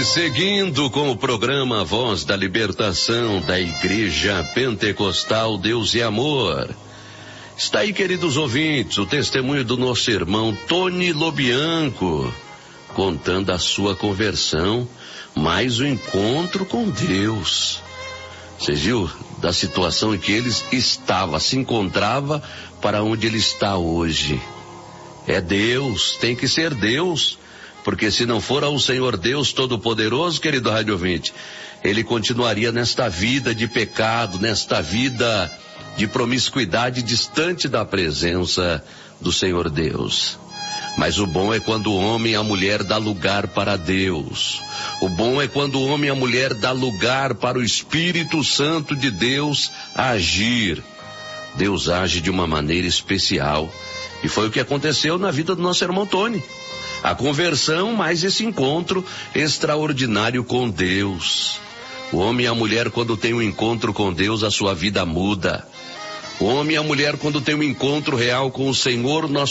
E seguindo com o programa Voz da Libertação da Igreja Pentecostal Deus e Amor. Está aí, queridos ouvintes, o testemunho do nosso irmão Tony Lobianco, contando a sua conversão, mais o encontro com Deus. Você viu da situação em que ele estava, se encontrava, para onde ele está hoje. É Deus, tem que ser Deus, porque se não for ao Senhor Deus Todo-Poderoso, querido rádio ouvinte, ele continuaria nesta vida de pecado, nesta vida de promiscuidade, distante da presença do Senhor Deus. Mas o bom é quando o homem e a mulher dá lugar para Deus. O bom é quando o homem e a mulher dá lugar para o Espírito Santo de Deus agir. Deus age de uma maneira especial. E foi o que aconteceu na vida do nosso irmão Tony. A conversão, mais esse encontro extraordinário com Deus. O homem e a mulher, quando tem um encontro com Deus, a sua vida muda. O homem e a mulher, quando tem um encontro real com o Senhor, nosso